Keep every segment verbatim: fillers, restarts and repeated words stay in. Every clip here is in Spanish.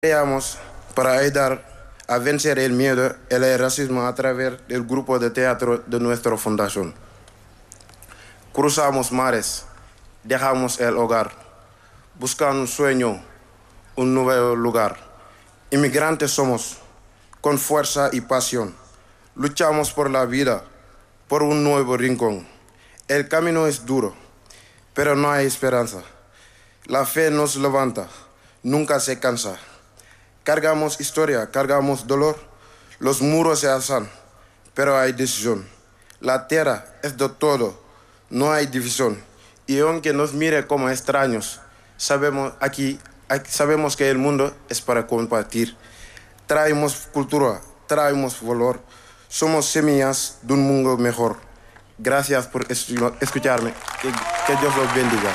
Creamos para ayudar a vencer el miedo y el racismo a través del grupo de teatro de nuestra fundación. Cruzamos mares, dejamos el hogar, buscando un sueño, un nuevo lugar. Inmigrantes somos, con fuerza y pasión. Luchamos por la vida, por un nuevo rincón. El camino es duro, pero no hay esperanza. La fe nos levanta, nunca se cansa. Cargamos historia, cargamos dolor. Los muros se alzan, pero hay decisión. La tierra es de todo, no hay división. Y aunque nos mire como extraños, sabemos aquí, aquí sabemos que el mundo es para compartir. Traemos cultura, traemos valor. Somos semillas de un mundo mejor. Gracias por escucharme. Que, que Dios los bendiga.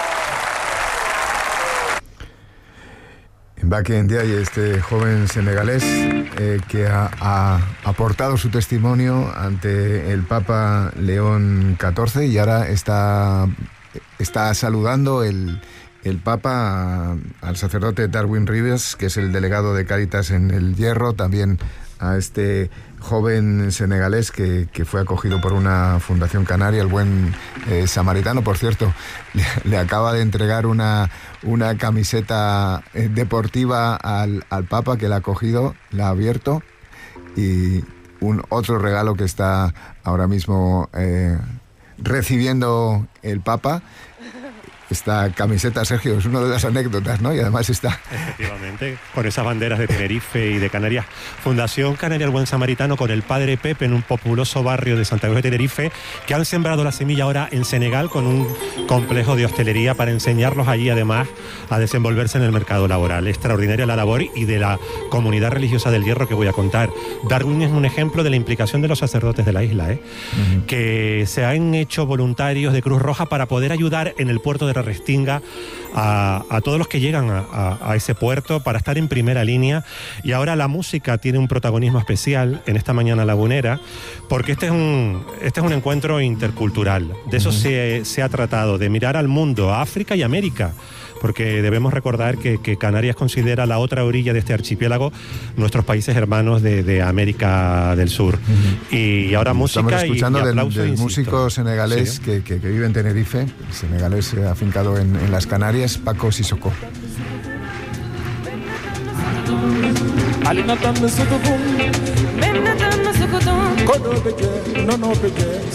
Mbacke Ndiaye, este joven senegalés eh, que ha, ha aportado su testimonio ante el Papa León catorce y ahora está, está saludando el, el Papa a, al sacerdote Darwin Rivers, que es el delegado de Cáritas en el Hierro, también a este joven senegalés que, que fue acogido por una fundación canaria, el Buen eh, Samaritano. Por cierto, le, le acaba de entregar una, una camiseta eh, deportiva al, al Papa, que la ha cogido, la ha abierto, y un otro regalo que está ahora mismo eh, recibiendo el Papa. Esta camiseta, Sergio, es una de las anécdotas, ¿no? Y además está... Efectivamente, con esas banderas de Tenerife y de Canarias. Fundación Canaria El Buen Samaritano con el Padre Pepe en un populoso barrio de Santa Cruz de Tenerife, que han sembrado la semilla ahora en Senegal con un complejo de hostelería para enseñarlos allí además a desenvolverse en el mercado laboral. Extraordinaria la labor y de la comunidad religiosa del Hierro que voy a contar. Darwin es un ejemplo de la implicación de los sacerdotes de la isla, ¿eh? Uh-huh. Que se han hecho voluntarios de Cruz Roja para poder ayudar en el puerto de Restinga a, a todos los que llegan a, a, a ese puerto para estar en primera línea. Y ahora la música tiene un protagonismo especial en esta mañana lagunera, porque este es un, este es un encuentro intercultural. De eso uh-huh. se, se ha tratado, de mirar al mundo, a África y América, porque debemos recordar que, que Canarias considera la otra orilla de este archipiélago nuestros países hermanos de, de América del Sur. Uh-huh. Y ahora música. Estamos escuchando y, y aplausos, del, del músico senegalés ¿sí? que, que, que vive en Tenerife, senegalés eh, afincado en, en las Canarias, Paco Sissoko.